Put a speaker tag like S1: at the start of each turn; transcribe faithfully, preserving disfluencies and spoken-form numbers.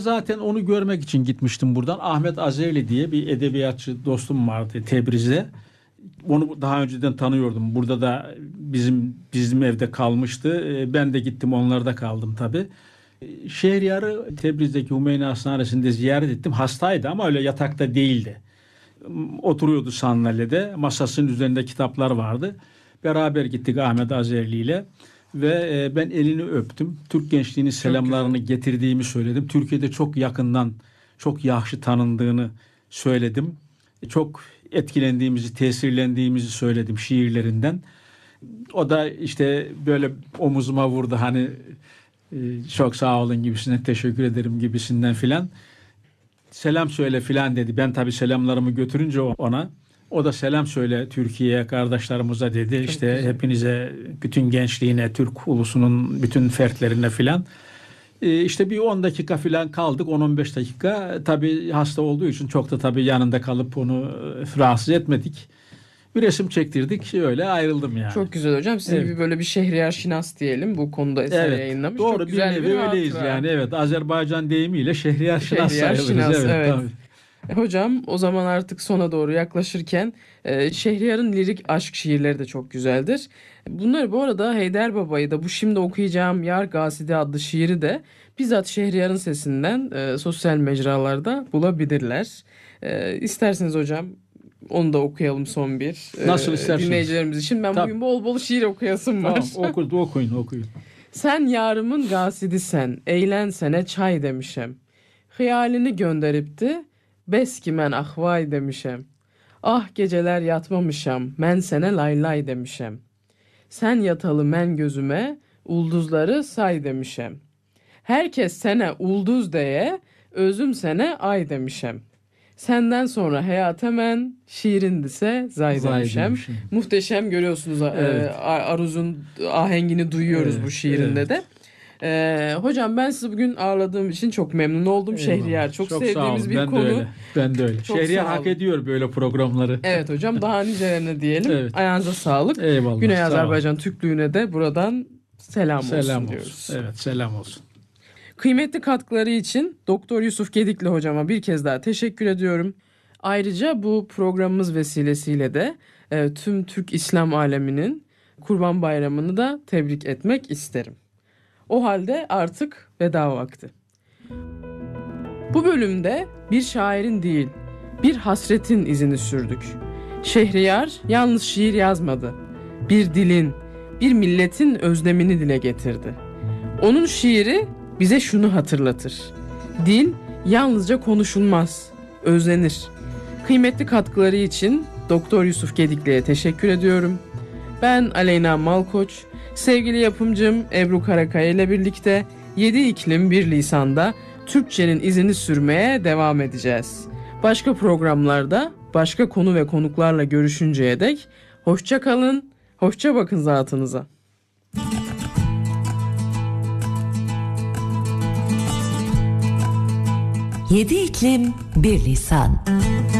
S1: zaten onu görmek için gitmiştim buradan. Ahmet Azerli diye bir edebiyatçı dostum vardı Tebriz'de. Onu daha önceden tanıyordum. Burada da bizim bizim evde kalmıştı. Ben de gittim, onlarda kaldım tabii. Şehriyar'ı Tebriz'deki Hümeyni Hastanesi'nde ziyaret ettim. Hastaydı ama öyle yatakta değildi. Oturuyordu sandalyede. Masasının üzerinde kitaplar vardı. Beraber gittik Ahmet Azerli ile. Ve ben elini öptüm. Türk gençliğinin selamlarını getirdiğimi söyledim. Türkiye'de çok yakından, çok yaxşı tanındığını söyledim. Çok etkilendiğimizi, tesirlendiğimizi söyledim şiirlerinden. O da işte böyle omuzuma vurdu, hani çok sağ olun gibisinden, teşekkür ederim gibisinden filan. Selam söyle filan dedi. Ben tabii selamlarımı götürünce ona, o da selam söyle Türkiye'ye, kardeşlerimize dedi. Çok işte güzel. Hepinize, bütün gençliğine, Türk ulusunun bütün fertlerine filan. Ee, işte bir on dakika filan kaldık, on on beş dakika. Tabii hasta olduğu için çok da tabii yanında kalıp onu rahatsız etmedik. Bir resim çektirdik, öyle ayrıldım yani.
S2: Çok güzel hocam. Sizin evet. gibi böyle bir Şehriyar Şinas diyelim, bu konuda eser evet. yayınlamış.
S1: Doğru,
S2: çok
S1: bir
S2: güzel
S1: nevi öyleyiz yani. Evet, Azerbaycan deyimiyle Şehriyar Şinas sayılırız.
S2: Şinas,
S1: evet.
S2: evet. Hocam o zaman artık sona doğru yaklaşırken e, Şehriyar'ın lirik aşk şiirleri de çok güzeldir. Bunları bu arada Heyder Baba'yı da, bu şimdi okuyacağım Yar Gasidi adlı şiiri de bizzat Şehriyar'ın sesinden e, sosyal mecralarda bulabilirler. E, isterseniz hocam onu da okuyalım son bir.
S1: Nasıl isterseniz.
S2: Dinleyicilerimiz için. Ben Tabii. bugün bol bol şiir okuyasım var.
S1: Tamam, oku, okuyun okuyun.
S2: Sen yarımın gasidi sen, eğlensene çay demişem. Hıyalini gönderipti, beski men ahvay demişem. Ah geceler yatmamışam, men sene lay lay demişem. Sen yatalı men gözüme, ulduzları say demişem. Herkes sene ulduz deye, özüm sene ay demişem. Senden sonra hayat hemen şiirindise zay demişem. Muhteşem, görüyorsunuz evet. e, Aruz'un ahengini duyuyoruz evet, bu şiirinde evet. de. E, hocam ben sizi bugün ağırladığım için çok memnun oldum. Eyvallah. Şehriyar çok, çok sevdiğimiz bir
S1: ben
S2: konu.
S1: De öyle. Ben de öyle. Çok Şehriyar hak ediyor böyle programları.
S2: Evet hocam, daha nicelerine diyelim. Evet. Ayağınıza sağlık.
S1: Eyvallah.
S2: Güney Azerbaycan Türklüğüne de buradan selam,
S1: selam
S2: olsun,
S1: olsun
S2: diyoruz.
S1: Evet, selam olsun.
S2: Kıymetli katkıları için Doktor Yusuf Gedikli hocama bir kez daha teşekkür ediyorum. Ayrıca bu programımız vesilesiyle de e, tüm Türk İslam aleminin Kurban Bayramı'nı da tebrik etmek isterim. O halde artık veda vakti. Bu bölümde bir şairin değil, bir hasretin izini sürdük. Şehriyar yalnız şiir yazmadı. Bir dilin, bir milletin özlemini dile getirdi. Onun şiiri bize şunu hatırlatır: dil yalnızca konuşulmaz, özlenir. Kıymetli katkıları için Doktor Yusuf Gedikli'ye teşekkür ediyorum. Ben Aleyna Malkoç, sevgili yapımcım Ebru Karakaya ile birlikte Yedi İklim Bir Lisan'da Türkçenin izini sürmeye devam edeceğiz. Başka programlarda başka konu ve konuklarla görüşünceye dek hoşça kalın, hoşça bakın zatınıza.
S3: Yedi iklim bir lisan.